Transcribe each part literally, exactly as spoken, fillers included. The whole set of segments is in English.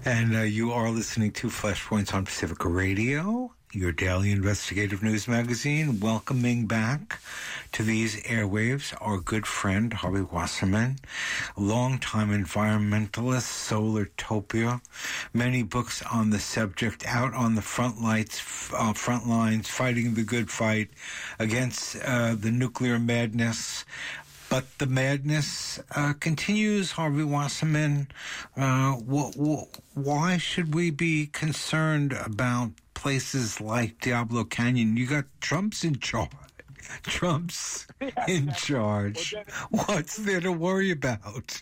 And uh, you are listening to Flashpoints on Pacifica Radio, your daily investigative news magazine, welcoming back to these airwaves our good friend Harvey Wasserman, longtime environmentalist, Solartopia, many books on the subject, out on the front lights, uh, front lines, fighting the good fight against uh, the nuclear madness. But the madness uh, continues, Harvey Wasserman. Uh, wh- wh- why should we be concerned about places like Diablo Canyon? You got Trump's in charge. Trump's in charge. What's there to worry about?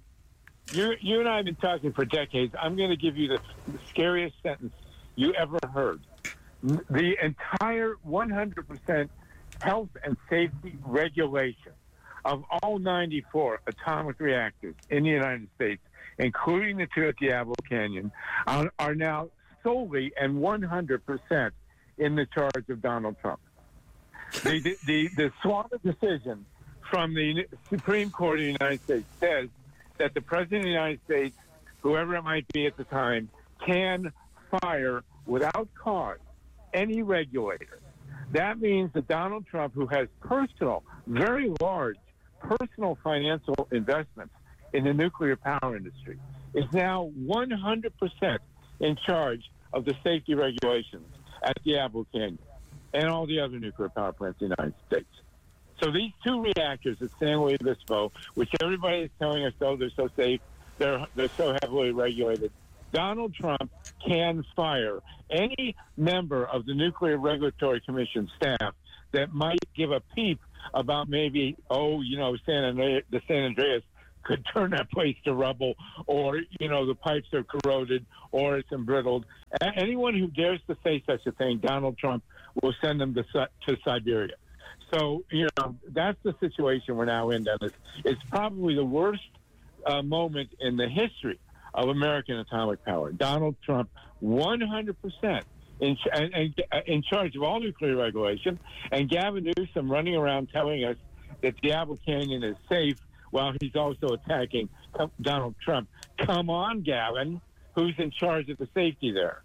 You, you and I have been talking for decades. I'm going to give you the scariest sentence you ever heard. The entire one hundred percent health and safety regulation of all ninety-four atomic reactors in the United States, including the two at Diablo Canyon, are, are now solely and one hundred percent in the charge of Donald Trump. The, the, the, the SWADA decision from the Supreme Court of the United States says that the President of the United States, whoever it might be at the time, can fire without cause any regulator. That means that Donald Trump, who has personal, very large, personal financial investments in the nuclear power industry, is now one hundred percent in charge of the safety regulations at Diablo Canyon and all the other nuclear power plants in the United States. So these two reactors at San Luis Obispo, which everybody is telling us, oh, they're so safe, they're, they're so heavily regulated, Donald Trump can fire any member of the Nuclear Regulatory Commission staff that might give a peep about maybe, oh, you know, San Andreas, the San Andreas could turn that place to rubble, or, you know, the pipes are corroded, or it's embrittled. A- anyone who dares to say such a thing, Donald Trump will send them to, to Siberia. So, you know, that's the situation we're now in, Dennis. It's probably the worst uh, moment in the history of American atomic power. Donald Trump, one hundred percent in, ch- and, and, uh, in charge of all nuclear regulation, and Gavin Newsom running around telling us that Diablo Canyon is safe while he's also attacking Donald Trump. Come on, Gavin. Who's in charge of the safety there?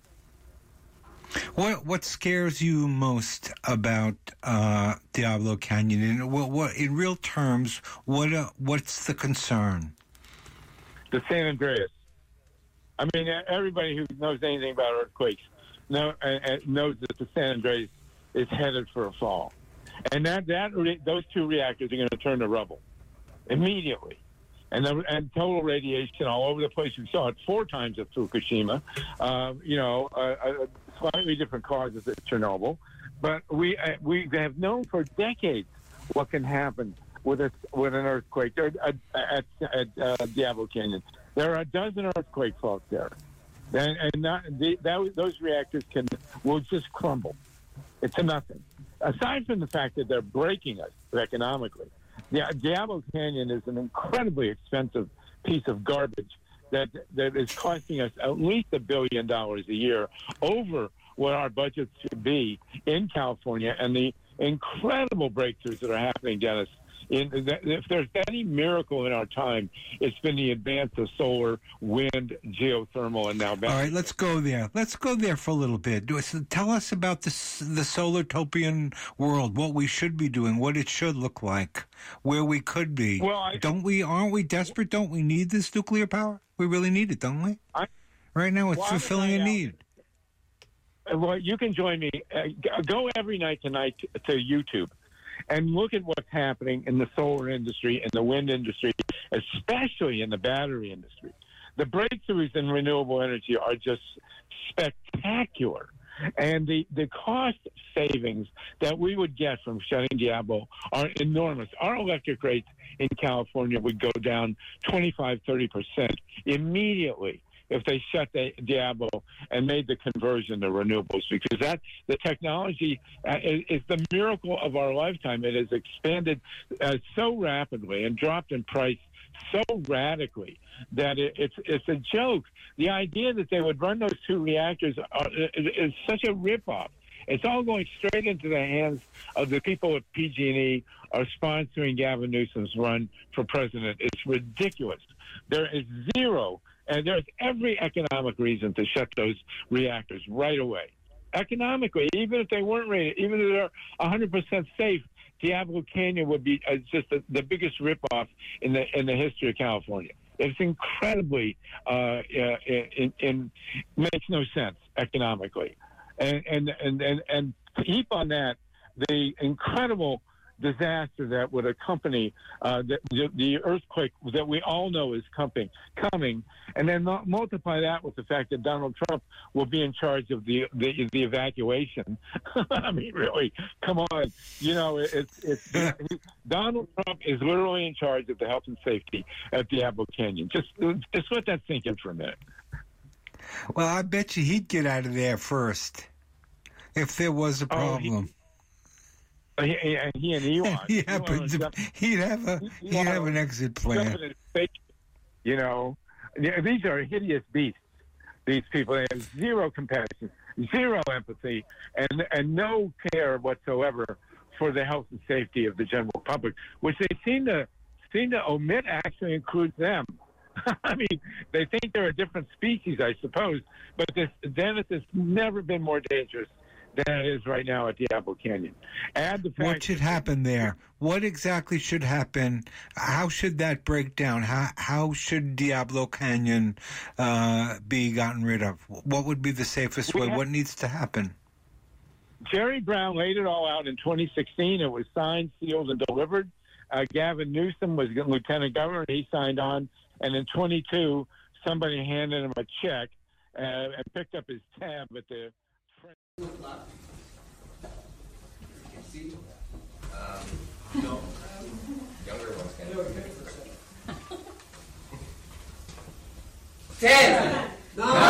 What what scares you most about uh, Diablo Canyon? And what, what, in real terms, what uh, what's the concern? The San Andreas. I mean, everybody who knows anything about earthquakes know, uh, knows that the San Andreas is headed for a fall, and that that those two reactors are going to turn to rubble immediately, and the, and total radiation all over the place. We saw it four times at Fukushima. Uh, you know, uh, uh, slightly different causes at Chernobyl, but we uh, we have known for decades what can happen with a with an earthquake there at, at, at uh, Diablo Canyon. There are a dozen earthquake faults there, and, and not, the, that, those reactors can will just crumble. It's a nothing. Aside from the fact that they're breaking us economically, the Diablo Canyon is an incredibly expensive piece of garbage that that is costing us at least a billion dollars a year, over what our budgets should be in California, and the incredible breakthroughs that are happening, Dennis. In, if there's any miracle in our time, it's been the advance of solar, wind, geothermal, and now battery. All right, let's go there. Let's go there for a little bit. Tell us about this, the Solartopian world, what we should be doing, what it should look like, where we could be. Well, I, don't we? Aren't we desperate? Don't we need this nuclear power? We really need it, don't we? I, right now, it's well, fulfilling a need. Well, you can join me. Uh, go every night tonight to, to YouTube and look at what's happening in the solar industry and the wind industry, especially in the battery industry. The breakthroughs in renewable energy are just spectacular. And the, the cost savings that we would get from shutting Diablo are enormous. Our electric rates in California would go down twenty-five, thirty percent immediately if they shut the Diablo and made the conversion to renewables, because that the technology uh, is, is the miracle of our lifetime. It has expanded uh, so rapidly and dropped in price so radically that it, it's it's a joke. The idea that they would run those two reactors are, is, is such a ripoff. It's all going straight into the hands of the people at P G and E are sponsoring Gavin Newsom's run for president. It's ridiculous. There is zero And there's every economic reason to shut those reactors right away. Economically, even if they weren't rated, even if they're one hundred percent safe, Diablo Canyon would be uh, just the, the biggest ripoff in the in the history of California. It's incredibly, uh, in, in makes no sense economically, and and and and, and to heap on that the incredible disaster that would accompany uh, the, the, the earthquake that we all know is coming, coming, and then multiply that with the fact that Donald Trump will be in charge of the the, the evacuation. I mean, really, come on, you know, it's it's Donald Trump is literally in charge of the health and safety at Diablo Canyon. Just just let that sink in for a minute. Well, I bet you he'd get out of there first if there was a problem. Oh, he, He, he and Elon. Yeah, but the, he'd have a he'd have an exit plan. You know, these are hideous beasts. These people, they have zero compassion, zero empathy, and and no care whatsoever for the health and safety of the general public, which they seem to seem to omit. Actually, includes them. I mean, they think they're a different species, I suppose, but this Dennis has never been more dangerous than it is right now at Diablo Canyon. Add the fact what should happen there? What exactly should happen? How should that break down? How how should Diablo Canyon uh, be gotten rid of? What would be the safest way? What needs to happen? Jerry Brown laid it all out in twenty sixteen. It was signed, sealed, and delivered. Uh, Gavin Newsom was lieutenant governor, and he signed on. And in twenty-two, somebody handed him a check uh, and picked up his tab at the See? Um, no. Younger ones can. Ten!